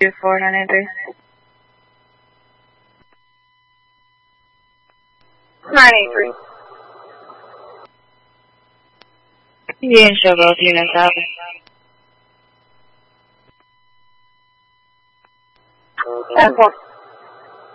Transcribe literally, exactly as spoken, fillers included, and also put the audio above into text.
two four nine nine three. nine eight three. Bien, Chevrolet, tienes sabe. ten four.